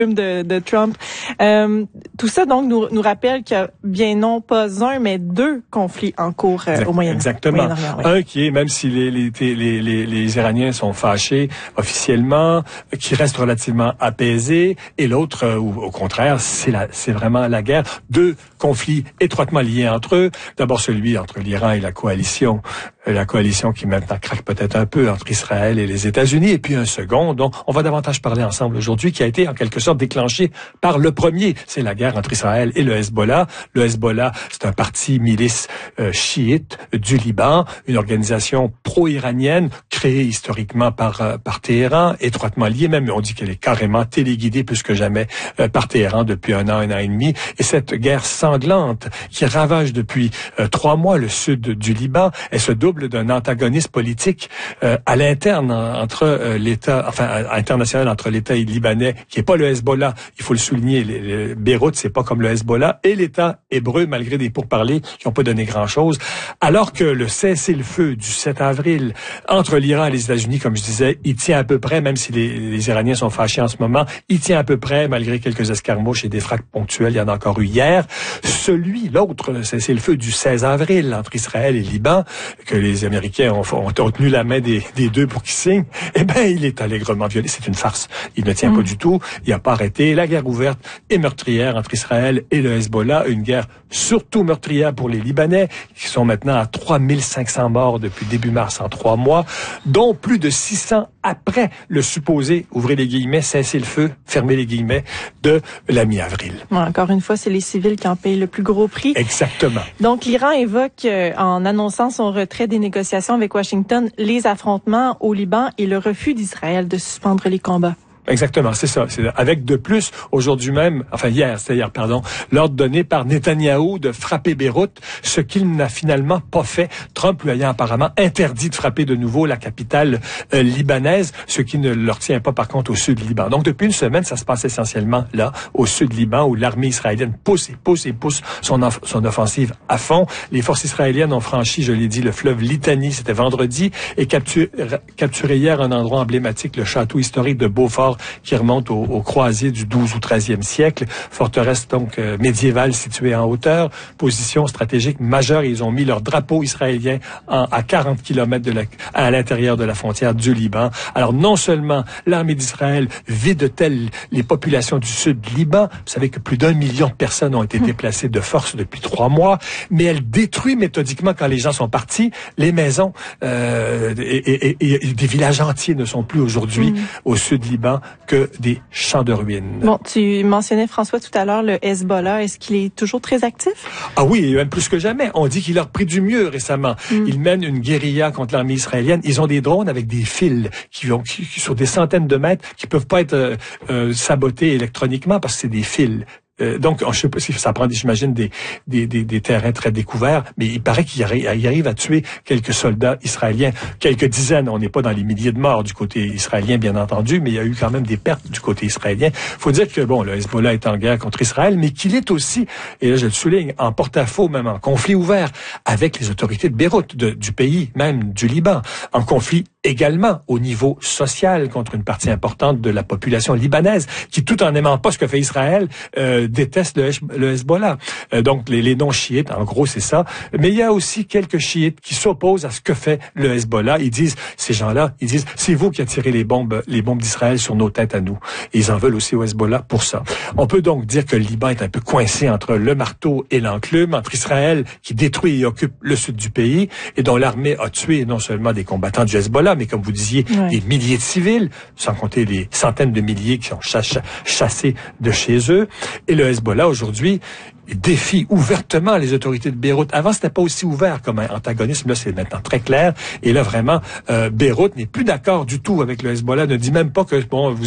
de Trump. Tout ça donc nous rappelle qu'il y a bien non pas un mais deux conflits en cours au Moyen-Orient. Exactement. Un qui est, même si les Iraniens sont fâchés officiellement, qui reste relativement apaisé, et l'autre, au contraire, c'est vraiment la guerre. Deux conflits étroitement liés entre eux. D'abord celui entre l'Iran et la coalition qui maintenant craque peut-être un peu entre Israël et les États-Unis, et puis un second dont on va davantage parler ensemble aujourd'hui, qui a été en quelque sorte déclenché par le premier. C'est la guerre entre Israël et le Hezbollah. Le Hezbollah, c'est un parti milice chiite du Liban, une organisation pro-iranienne créée historiquement par Téhéran, étroitement liée, même on dit qu'elle est carrément téléguidée plus que jamais par Téhéran depuis un an et demi. Et cette guerre sanglante qui ravage depuis 3 mois le sud du Liban, elle se double d'un antagonisme politique à l'interne entre l'État, international entre l'État libanais, qui est pas le Hezbollah, il faut le souligner, Beyrouth, c'est pas comme le Hezbollah, et l'État hébreu, malgré des pourparlers qui n'ont pas donné grand-chose, alors que le cessez-le-feu du 7 avril entre l'Iran et les États-Unis, comme je disais, il tient à peu près, même si les Iraniens sont fâchés en ce moment, il tient à peu près, malgré quelques escarmouches et des frappes ponctuelles, il y en a encore eu hier. L'autre cessez-le-feu du 16 avril entre Israël et Liban, que les Américains ont tenu la main des deux pour qu'ils signent, eh ben, il est allègrement violé. C'est une farce. Il ne tient pas du tout. Il n'a pas arrêté. La guerre ouverte et meurtrière entre Israël et le Hezbollah. Une guerre surtout meurtrière pour les Libanais, qui sont maintenant à 3500 morts depuis début mars en 3 mois, dont plus de 600 après le supposé, ouvrez les guillemets, cesser le feu, fermez les guillemets, de la mi-avril. Encore une fois, c'est les civils qui en payent le plus gros prix. Exactement. Donc, l'Iran évoque, en annonçant son retrait des négociations avec Washington, les affrontements au Liban et le refus d'Israël de suspendre les combats. Exactement, c'est ça. C'est avec de plus, hier, l'ordre donné par Netanyahou de frapper Beyrouth, ce qu'il n'a finalement pas fait. Trump lui ayant apparemment interdit de frapper de nouveau la capitale libanaise, ce qui ne leur tient pas par contre au sud du Liban. Donc depuis une semaine, ça se passe essentiellement là, au sud du Liban, où l'armée israélienne pousse son offensive à fond. Les forces israéliennes ont franchi, je l'ai dit, le fleuve Litani, c'était vendredi, et capturé hier un endroit emblématique, le château historique de Beaufort, qui remonte aux croisées du 12 ou 13e siècle. Forteresse donc médiévale située en hauteur, position stratégique majeure. Ils ont mis leur drapeau israélien à 40 km à l'intérieur de la frontière du Liban. Alors non seulement l'armée d'Israël vide-t-elle les populations du sud du Liban, vous savez que plus d'1 million de personnes ont été déplacées de force depuis 3 mois, mais elle détruit méthodiquement, quand les gens sont partis, les maisons et des villages entiers ne sont plus aujourd'hui au sud du Liban que des champs de ruines. Bon, tu mentionnais, François, tout à l'heure, le Hezbollah. Est-ce qu'il est toujours très actif? Ah oui, même plus que jamais. On dit qu'il a repris du mieux récemment. Il mène une guérilla contre l'armée israélienne. Ils ont des drones avec des fils qui sur des centaines de mètres, qui peuvent pas être sabotés électroniquement parce que c'est des fils. Donc, je sais pas si ça prend, j'imagine, des terrains très découverts, mais il paraît qu'il arrive à tuer quelques soldats israéliens, quelques dizaines. On n'est pas dans les milliers de morts du côté israélien, bien entendu, mais il y a eu quand même des pertes du côté israélien. Faut dire que, le Hezbollah est en guerre contre Israël, mais qu'il est aussi, et là je le souligne, en porte-à-faux, même en conflit ouvert avec les autorités de Beyrouth, du pays, même du Liban, en conflit également au niveau social contre une partie importante de la population libanaise, qui, tout en n'aimant pas ce que fait Israël, déteste le Hezbollah. Donc, les non-chiites, en gros, c'est ça. Mais il y a aussi quelques chiites qui s'opposent à ce que fait le Hezbollah. Ces gens-là, ils disent, c'est vous qui attirez les bombes d'Israël sur nos têtes à nous. Et ils en veulent aussi au Hezbollah pour ça. On peut donc dire que le Liban est un peu coincé entre le marteau et l'enclume, entre Israël, qui détruit et occupe le sud du pays, et dont l'armée a tué non seulement des combattants du Hezbollah, mais comme vous disiez, des milliers de civils, sans compter les centaines de milliers qui sont chassés de chez eux. Et le Hezbollah, aujourd'hui, défie ouvertement les autorités de Beyrouth. Avant, c'était pas aussi ouvert comme un antagonisme. Là, c'est maintenant très clair. Et là, vraiment, Beyrouth n'est plus d'accord du tout avec le Hezbollah. Ne dit même pas que,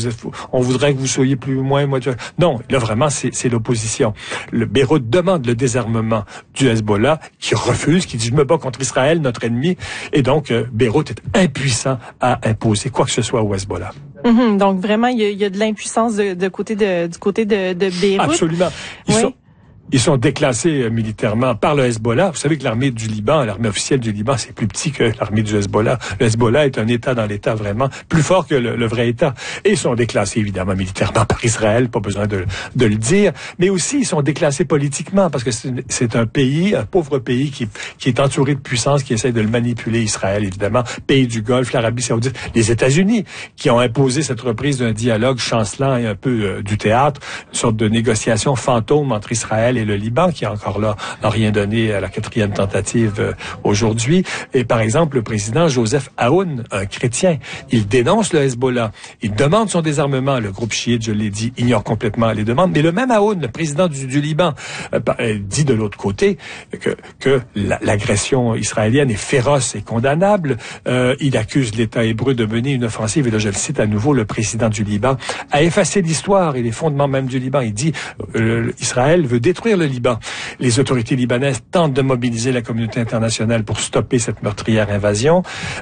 on voudrait que vous soyez plus ou moins... Non, là, vraiment, c'est l'opposition. Le Beyrouth demande le désarmement du Hezbollah, qui refuse, qui dit, je me bats contre Israël, notre ennemi. Et donc, Beyrouth est impuissant à imposer quoi que ce soit au Hezbollah. Donc, vraiment, il y a de l'impuissance du côté de Beyrouth. Absolument. Ils sont déclassés militairement par le Hezbollah. Vous savez que l'armée officielle du Liban, c'est plus petit que l'armée du Hezbollah. Le Hezbollah est un État dans l'État vraiment plus fort que le vrai État. Et ils sont déclassés évidemment militairement par Israël, pas besoin de le dire. Mais aussi, ils sont déclassés politiquement parce que c'est un pays, un pauvre pays qui est entouré de puissances qui essaient de le manipuler. Israël, évidemment, pays du Golfe, l'Arabie Saoudite, les États-Unis, qui ont imposé cette reprise d'un dialogue chancelant et un peu du théâtre, une sorte de négociation fantôme entre Israël et le Liban, qui encore là n'a rien donné à la 4e tentative aujourd'hui. Et par exemple, le président Joseph Aoun, un chrétien, il dénonce le Hezbollah, il demande son désarmement. Le groupe chiite, je l'ai dit, ignore complètement les demandes. Mais le même Aoun, le président du Liban, dit de l'autre côté que l'agression israélienne est féroce et condamnable. Il accuse l'État hébreu de mener une offensive, et là je le cite à nouveau, le président du Liban a effacé l'histoire et les fondements même du Liban. Il dit Israël veut détruire le Liban. Les autorités libanaises tentent de mobiliser la communauté internationale pour stopper cette meurtrière invasion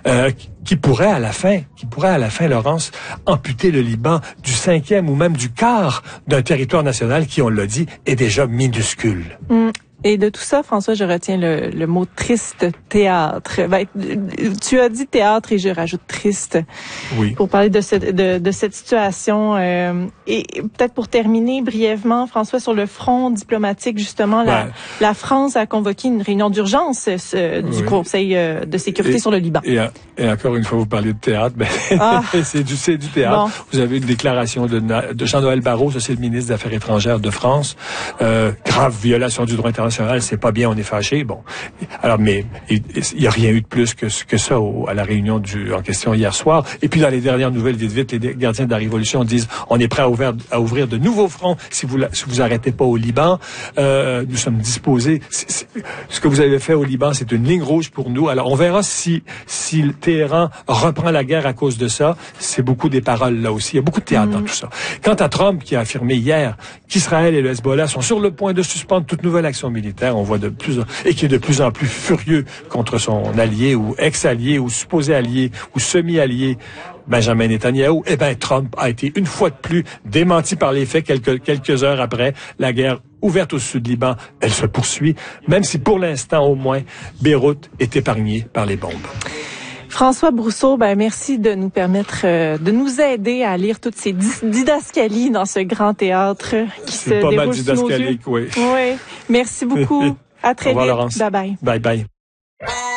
qui pourrait à la fin, Laurence, amputer le Liban du 5e ou même du quart d'un territoire national qui, on l'a dit, est déjà minuscule. Et de tout ça, François, je retiens le mot triste théâtre. Ben, tu as dit théâtre et je rajoute triste. Oui. Pour parler de cette situation. Et peut-être pour terminer brièvement, François, sur le front diplomatique, justement, la France a convoqué une réunion d'urgence du Conseil de sécurité sur le Liban. Et encore une fois, vous parlez de théâtre. C'est du théâtre. Bon. Vous avez une déclaration de Jean-Noël Barrot, ça c'est le ministre des Affaires étrangères de France. Grave violation du droit international. C'est pas bien, on est fâché. Bon, alors mais il y a rien eu de plus que ça à la réunion en question hier soir. Et puis dans les dernières nouvelles, vite, les gardiens de la révolution disent on est prêt à ouvrir de nouveaux fronts si vous arrêtez pas au Liban. Nous sommes disposés. Ce que vous avez fait au Liban, c'est une ligne rouge pour nous. Alors on verra si le Téhéran reprend la guerre à cause de ça. C'est beaucoup des paroles là aussi. Il y a beaucoup de théâtre dans tout ça. Quant à Trump qui a affirmé hier qu'Israël et le Hezbollah sont sur le point de suspendre toute nouvelle action militaire, on voit qui est de plus en plus furieux contre son allié ou ex-allié ou supposé allié ou semi-allié Benjamin Netanyahou. Trump a été une fois de plus démenti par les faits quelques heures après. La guerre ouverte au sud Liban, elle se poursuit, même si pour l'instant au moins Beyrouth est épargnée par les bombes. François Brousseau, merci de nous permettre de nous aider à lire toutes ces didascalies dans ce grand théâtre qui se déroule sous nos yeux. Oui. Oui. Merci beaucoup. À très vite. Laurence. Bye bye. Bye bye.